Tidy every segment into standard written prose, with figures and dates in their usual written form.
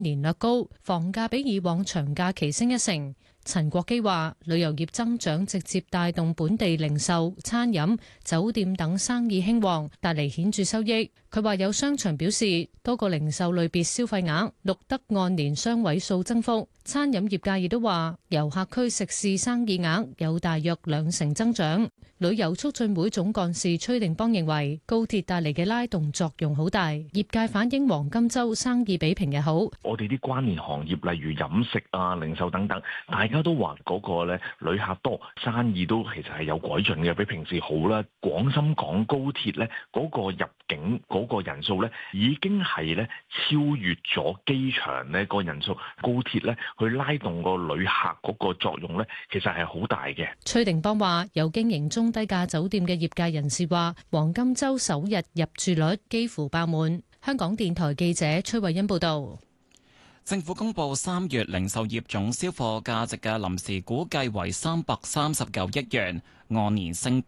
年略高，房價比以往長假期升1成。陳國基話：旅遊業增長直接帶動本地零售、餐飲、酒店等生意興旺，帶嚟顯著收益。佢話有商場表示，多個零售類別消費額錄得按年雙位數增幅。餐飲業界亦都話，遊客區食肆生意額有大約2成增長。旅遊促進會總幹事崔定邦認為，高鐵帶嚟嘅拉動作用好大，業界反映黃金週生意比平日好。 我哋啲關聯行業，例如飲食啊、零售等等，大家都話嗰個咧旅客多，生意都其實係有改進嘅，比平時好啦。廣深港高鐵咧嗰個入境嗰個人數咧已經係咧超越咗機場咧個人數，高鐵咧去拉動個旅客嗰個作用咧，其實係好大嘅。 崔定邦話：有經營中低價酒店嘅業界人士話，黃金週首日入住率幾乎爆滿。香港電台記者崔慧欣報道。 政府公布3月零售業總銷貨價值嘅臨時估計為339億元，按年升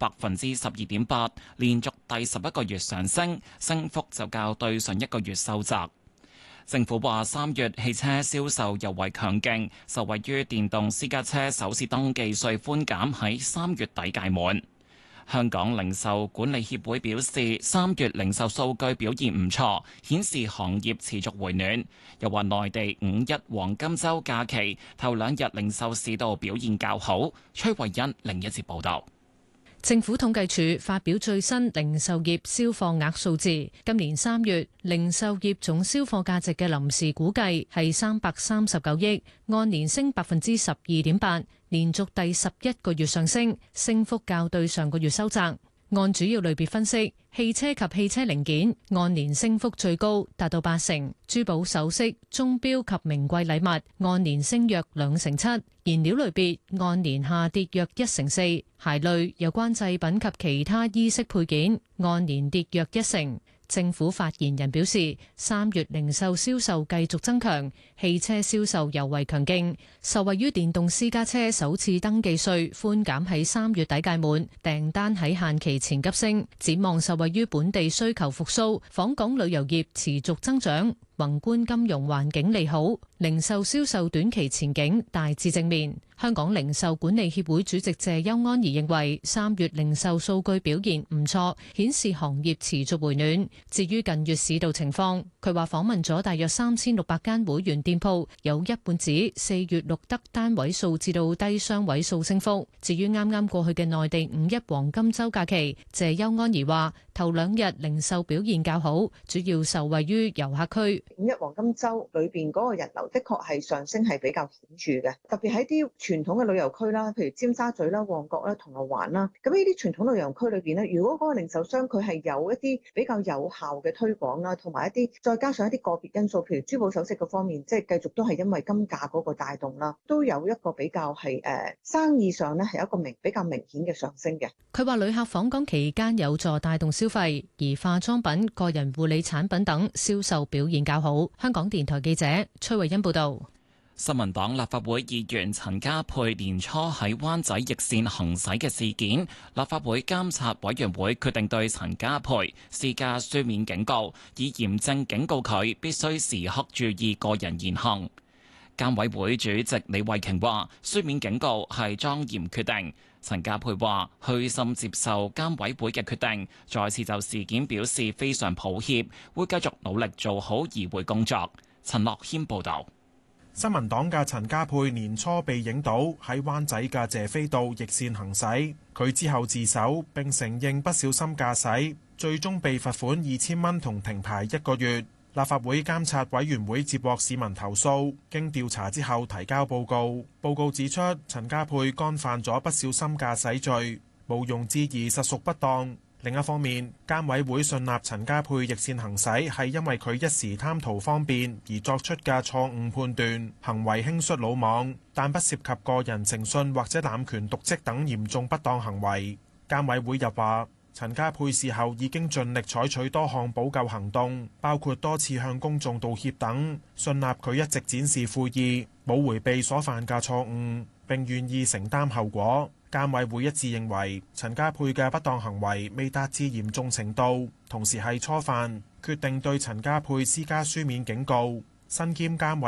12.8%，連續第11個月上升，升幅就較對上一個月收窄。政府話3月汽車銷售尤為強勁，受惠於電動私家車首次登記稅寬減喺3月底屆滿。香港零售管理協會表示，3月零售數據表現唔錯，顯示行業持續回暖。又話內地5一黃金週假期頭2日零售市道表現較好。崔慧欣另一節報導。 政府統計處發表最新零售業銷貨額數字，今年3月零售業總銷貨價值嘅臨時估計係339億，按年升12.8%，連續第11個月上升，升幅較對上個月收窄。按主要類別分析，汽車及汽車零件按年升幅最高，達到8成；珠寶首飾、鐘錶及名貴禮物按年升約2成7；燃料類別按年下跌約1成4；鞋類、有關製品及其他衣飾配件按年跌約1成。政府發言人表示，3月零售銷售繼續增強，汽車銷售尤為強勁，受惠於電動私家車首次登記稅寬減喺3月底屆滿，訂單喺限期前急升。展望受惠於本地需求復甦，訪港旅遊業持續增長，宏觀金融環境利好，零售銷售短期前景大致正面。香港零售管理協會主席謝邱安儀認為，3月零售數據表現唔錯，顯示行業持續回暖。至於近月市道情況，佢話訪問咗大約3600間會員店鋪，有一半指4月錄得單位數至到低雙位數升幅。至於啱啱過去嘅內地5一黃金週假期，謝邱安儀話頭2日零售表現較好，主要受惠於遊客區。 5一黃金週裏邊嗰個人流的確係上升係比較顯著嘅，特別喺啲傳統嘅旅遊區啦，譬如尖沙咀啦、旺角啦、銅鑼灣啦，咁呢啲傳統旅遊區裏邊咧，如果嗰個零售商佢係有一啲比較有效嘅推廣啦，同埋一啲再加上一啲個別因素，譬如珠寶首飾嗰方面，即係繼續都係因為金價嗰個帶動啦，都有一個比較係生意上咧係一個比較明顯嘅上升嘅。 佢話旅客訪港期間有助帶動消費，而化妝品、個人護理產品等銷售表現較好。香港電台記者崔慧欣報道。 新民黨立法會議員陳家珮年初喺灣仔逆線行駛嘅事件，立法會監察委員會決定對陳家珮施加書面警告，以嚴正警告佢必須時刻注意個人言行。監委會主席李慧瓊話：書面警告係莊嚴決定。陳家珮話：虛心接受監委會嘅決定，再次就事件表示非常抱歉，會繼續努力做好議會工作。陳樂謙報導。 新民黨嘅陳家珮年初被影到喺灣仔嘅謝斐道逆線行駛，佢之後自首並承認不小心駕駛，最終被罰款2000蚊同停牌1個月。立法會監察委員會接獲市民投訴，經調查之後提交報告。報告指出，陳家珮干犯咗不小心駕駛罪，毋庸置疑實屬不當。另一方面，監委會信納陳家珮逆線行駛係因為佢一時貪圖方便而作出嘅錯誤判斷，行為輕率魯莽，但不涉及個人誠信或者濫權瀆職等嚴重不當行為。監委會又話，陳家珮事後已經盡力採取多項補救行動，包括多次向公眾道歉等，信納佢一直展示悔意，冇迴避所犯嘅錯誤，並願意承擔後果。監委會一致認為陳家珮嘅不當行為未達至嚴重程度，同時係初犯，決定對陳家珮施加書面警告。身兼監委